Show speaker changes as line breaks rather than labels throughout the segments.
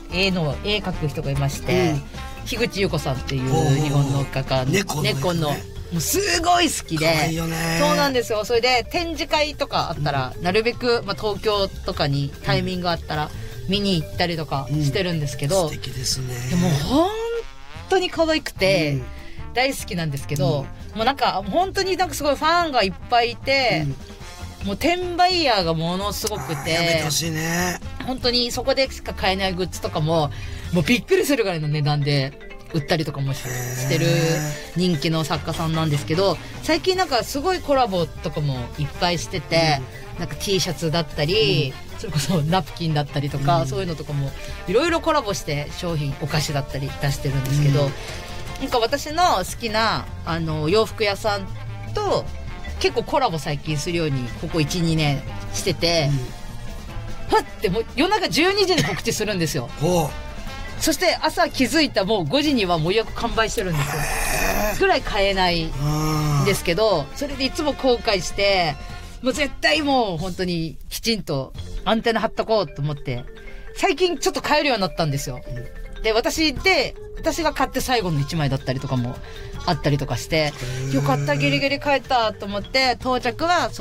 絵描く人がいまして、樋口優子さんっていう日本の画家、猫のもうすごい好きで、
可愛いよね。
そうなんですよ。それで展示会とかあったら、なるべく、東京とかにタイミングがあったら見に行ったりとかしてるんですけど、
素敵ですね。
でも本当に可愛くて、大好きなんですけど、もうなんか本当になんかすごいファンがいっぱいいて、もう転売ヤーがものすごくて、
やめてほしいね。
本当にそこでしか買えないグッズとかもうびっくりするぐらいの値段で売ったりとかもしてる人気の作家さんなんですけど、最近なんかすごいコラボとかもいっぱいしてて、なんか T シャツだったり、それこそナプキンだったりとか、そういうのとかもいろいろコラボして商品、お菓子だったり出してるんですけど、なんか私の好きな洋服屋さんと結構コラボ最近するようにここ 1,2 年してて、はってもう夜中12時に告知するんですよ。そして朝気づいたもう5時にはもう予約完売してるんですよ。ぐらい買えないんですけど、それでいつも後悔して、もう絶対もう本当にきちんとアンテナ張っとこうと思って、最近ちょっと買えるようになったんですよ。で、私が買って最後の1枚だったりとかもあったりとかして、よかった、ギリギリ買えたと思って、到着は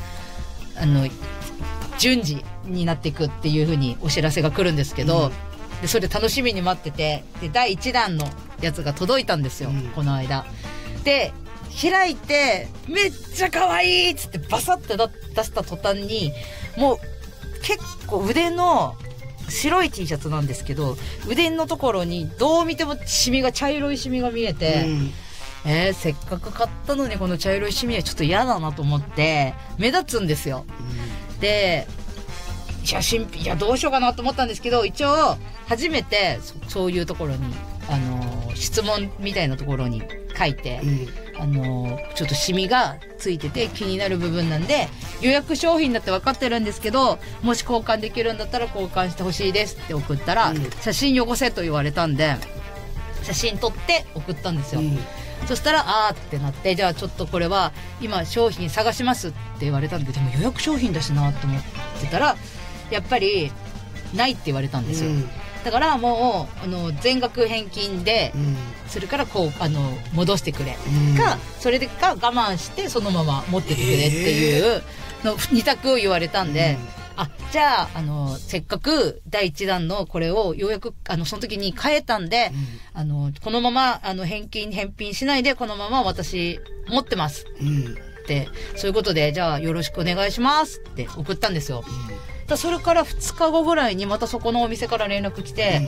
順次になっていくっていう風にお知らせが来るんですけど、でそれ楽しみに待ってて、で第1弾のやつが届いたんですよ、この間で。開いてめっちゃ可愛いっつってバサッて出した途端に、もう結構腕の白い T シャツなんですけど、腕のところにどう見ても茶色いシミが見えて、せっかく買ったのにこの茶色いシミはちょっと嫌だなと思って目立つんですよ。でいやどうしようかなと思ったんですけど、一応初めてそういうところに質問みたいなところに書いて、ちょっとシミがついてて気になる部分なんで、予約商品だって分かってるんですけど、もし交換できるんだったら交換してほしいですって送ったら、写真よこせと言われたんで写真撮って送ったんですよ。そしたらあーってなって、じゃあちょっとこれは今商品探しますって言われたんで、でも予約商品だしなと思ってたらやっぱりないって言われたんですよ。だからもう全額返金で、それから戻してくれか、それでか我慢してそのまま持ってってくれっていうの2択を言われたんで、じゃあせっかく第1弾のこれをようやくその時に変えたんで、このまま返品しないでこのまま私持ってますって、そういうことでじゃあよろしくお願いしますって送ったんですよ。それから2日後ぐらいにまたそこのお店から連絡来て、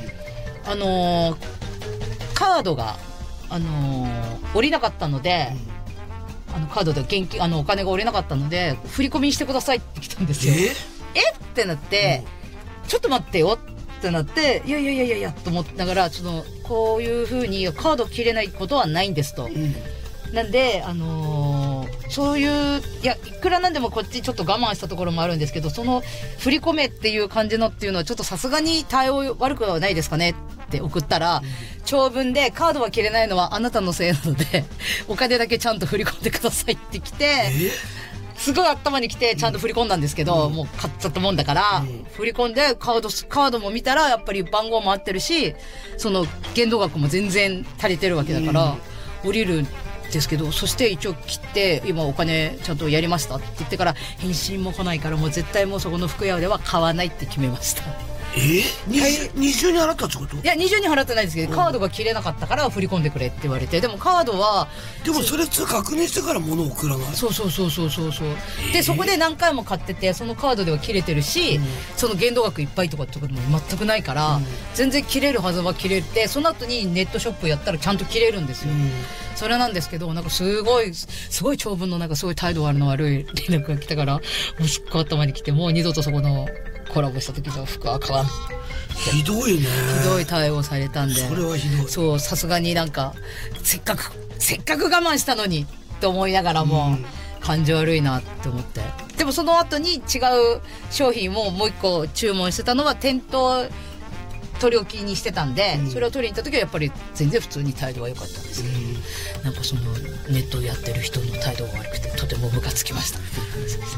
カードが降りなかったので、カードで現金お金が降りなかったので振り込みにしてくださいって来たんですよ。ってなって、ちょっと待ってよってなって、いやと思ってながら、こういう風にカード切れないことはないんですと、なんでそういういくらなんでもこっちちょっと我慢したところもあるんですけど、その振り込めっていう感じのっていうのはちょっとさすがに対応悪くはないですかねって送ったら、長文でカードは切れないのはあなたのせいなのでお金だけちゃんと振り込んでくださいって来て、すごい頭に来てちゃんと振り込んだんですけど、もう買っちゃったもんだから、振り込んでカードも見たらやっぱり番号も合ってるし、その限度額も全然足りてるわけだから、降りるですけど、そして一応切って今お金ちゃんとやりましたって言ってから返信も来ないから、もう絶対もうそこの服屋では買わないって決めました。
二重に払ったってこと？
いや二重に払ってないんですけど、カードが切れなかったから振り込んでくれって言われて、でもカードは
でもそれ普通確認してから物を送らない？そう
でそこで何回も買ってて、そのカードでは切れてるし、その限度額いっぱいとかってことも全くないから、全然切れるはずは切れて、その後にネットショップやったらちゃんと切れるんですよ。それなんですけど、なんかすごい長文のなんかすごい態度悪い連絡が来たから、もうすっごい頭に来て、もう二度とそこのコラボした時の服は買わん。
ひどいね。
ひどい対応されたんで、
それはひどい。
そう、さすがになんかせっかく我慢したのにって思いながらも、感じ悪いなって思って。でもその後に違う商品をもう一個注文してたのは店頭取り置きにしてたんで、それを取りに行った時はやっぱり全然普通に態度は良かったんですけど、なんかそのネットをやってる人の態度が悪くてとてもムカつきましたっていう話でした。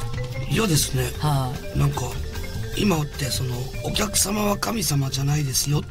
嫌ですね。なんか今ってお客様は神様じゃないですよ